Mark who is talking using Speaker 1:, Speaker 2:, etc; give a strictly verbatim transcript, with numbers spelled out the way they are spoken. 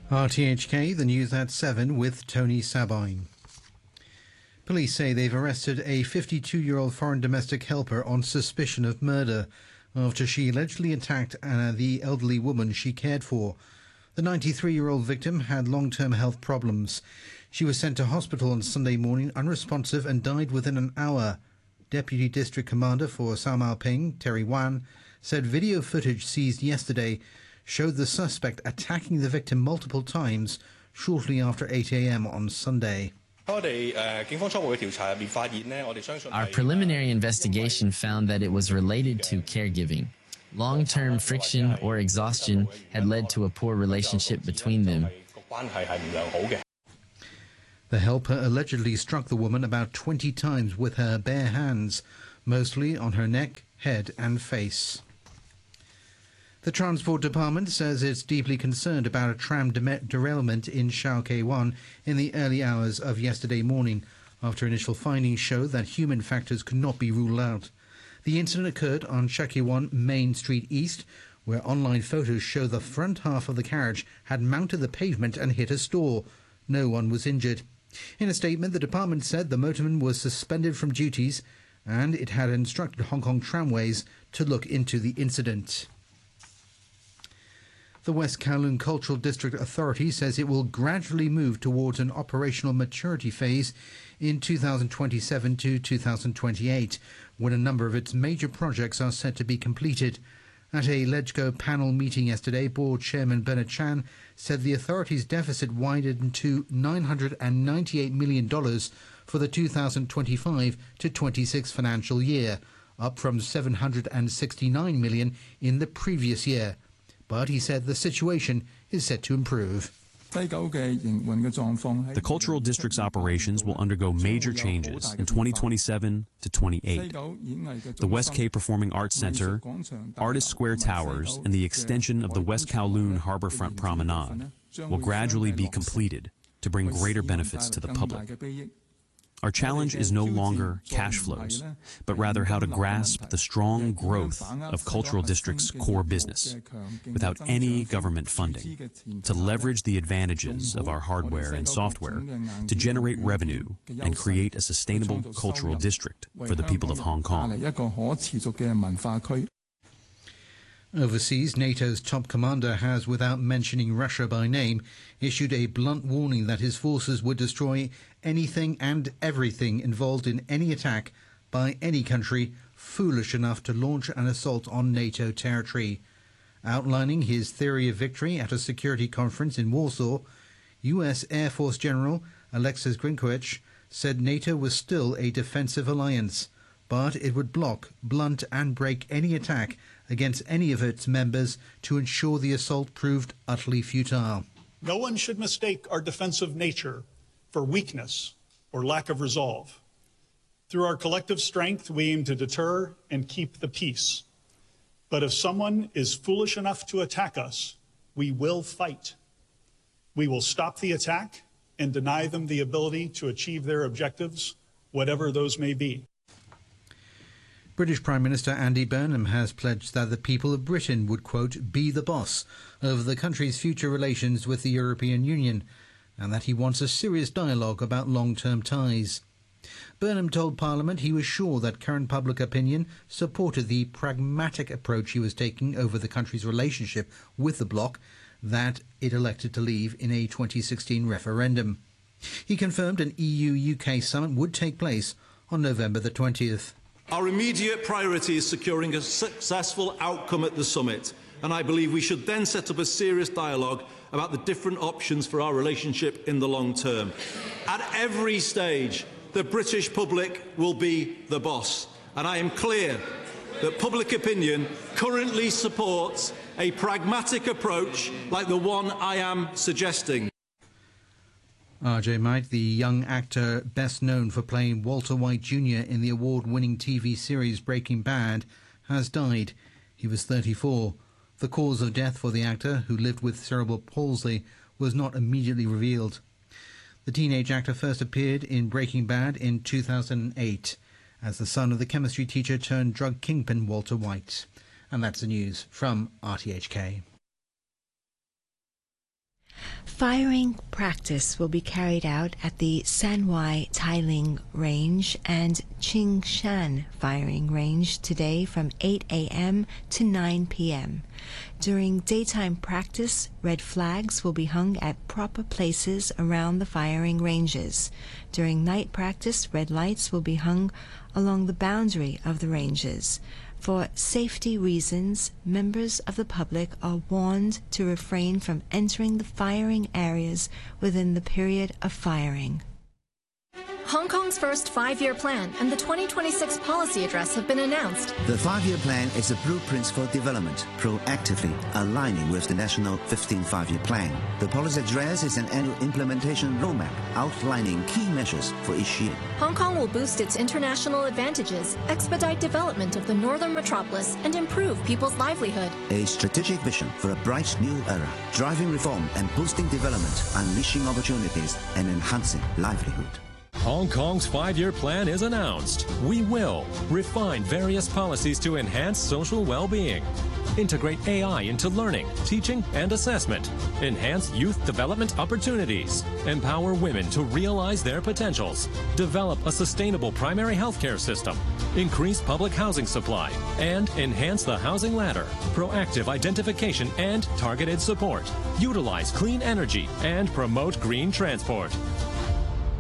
Speaker 1: R T H K, the news at seven with Tony Sabine. Police say they've arrested a fifty-two-year-old foreign domestic helper on suspicion of murder after she allegedly attacked uh, the elderly woman she cared for. The ninety-three-year-old victim had long-term health problems. She was sent to hospital on Sunday morning unresponsive and died within an hour. Deputy District Commander for Sao Mau Ping, Terry Wan, said video footage seized yesterday showed the suspect attacking the victim multiple times shortly after eight a m on Sunday.
Speaker 2: Our
Speaker 3: preliminary investigation found that it was related to caregiving. Long-term friction or exhaustion had led to a poor relationship between them.
Speaker 1: The helper allegedly struck the woman about twenty times with her bare hands, mostly on her neck, head and face. The Transport Department says it's deeply concerned about a tram de- derailment in Shau Kei Wan in the early hours of yesterday morning, after initial findings showed that human factors could not be ruled out. The incident occurred on Shau Kei Wan Main Street East, where online photos show the front half of the carriage had mounted the pavement and hit a store. No one was injured. In a statement, the department said the motorman was suspended from duties and it had instructed Hong Kong Tramways to look into the incident. The West Kowloon Cultural District Authority says it will gradually move towards an operational maturity phase in two thousand twenty-seven to two thousand twenty-eight, when a number of its major projects are set to be completed. At a LegCo panel meeting yesterday, Board Chairman Bernard Chan said the authority's deficit widened to nine hundred ninety-eight million dollars for the two thousand twenty-five to twenty-six financial year, up from seven hundred sixty-nine million dollars in the previous year. But he said the situation is set to improve.
Speaker 4: The cultural district's operations will undergo major changes in twenty twenty-seven to twenty-eight. The West Kei Performing Arts Center, Artist Square Towers, and the extension of the West Kowloon Harbourfront Promenade will gradually be completed to bring greater benefits to the public. Our challenge is no longer cash flows, but rather how to grasp the strong growth of Cultural District's core business without any government funding, to leverage the advantages of our hardware and software to generate revenue and create a sustainable cultural district for the people of Hong Kong.
Speaker 1: Overseas, NATO's top commander has, without mentioning Russia by name, issued a blunt warning that his forces would destroy anything and everything involved in any attack by any country foolish enough to launch an assault on NATO territory. Outlining his theory of victory at a security conference in Warsaw, U S Air Force General Alexis Grynkowicz said NATO was still a defensive alliance, but it would block, blunt and break any attack against any of its members to ensure the assault proved utterly futile.
Speaker 5: No one should mistake our defensive nature for weakness or lack of resolve. Through our collective strength, we aim to deter and keep the peace. But if someone is foolish enough to attack us, we will fight. We will stop the attack and deny them the ability to achieve their objectives, whatever those may be.
Speaker 1: British Prime Minister Andy Burnham has pledged that the people of Britain would, quote, be the boss of the country's future relations with the European Union, and that he wants a serious dialogue about long-term ties. Burnham told Parliament he was sure that current public opinion supported the pragmatic approach he was taking over the country's relationship with the bloc that it elected to leave in a twenty sixteen referendum. He confirmed an E U U K summit would take place on November the twentieth.
Speaker 6: Our immediate priority is securing a successful outcome at the summit, and I believe we should then set up a serious dialogue about the different options for our relationship in the long term. At every stage, the British public will be the boss, and I am clear that public opinion currently supports a pragmatic approach like the one I am suggesting.
Speaker 1: R J Mike, the young actor best known for playing Walter White Junior in the award-winning T V series Breaking Bad, has died. He was thirty-four. The cause of death for the actor, who lived with cerebral palsy, was not immediately revealed. The teenage actor first appeared in Breaking Bad in two thousand eight as the son of the chemistry teacher turned drug kingpin Walter White. And that's the news from R T H K.
Speaker 2: Firing practice will be carried out at the Sanwai Tailing Range and Qingshan Firing Range today from eight a m to nine p m During daytime practice, red flags will be hung at proper places around the firing ranges. During night practice, red lights will be hung along the boundary of the ranges. For safety reasons, members of the public are warned to refrain from entering the firing areas within the period of firing.
Speaker 7: Hong Kong's first five-year plan and the twenty twenty-six policy address have been announced.
Speaker 8: The five-year plan is a blueprint for development, proactively aligning with the national fifteen five-year plan. The policy address is an annual implementation roadmap outlining key measures for each year.
Speaker 7: Hong Kong will boost its international advantages, expedite development of the northern metropolis, and improve people's livelihood.
Speaker 8: A strategic vision for a bright new era, driving reform and boosting development, unleashing opportunities and enhancing livelihood.
Speaker 9: Hong Kong's five-year plan is announced. We will refine various policies to enhance social well-being, integrate A I into learning, teaching, and assessment, enhance youth development opportunities, empower women to realize their potentials, develop a sustainable primary healthcare system, increase public housing supply, and enhance the housing ladder, proactive identification and targeted support, utilize clean energy, and promote green transport.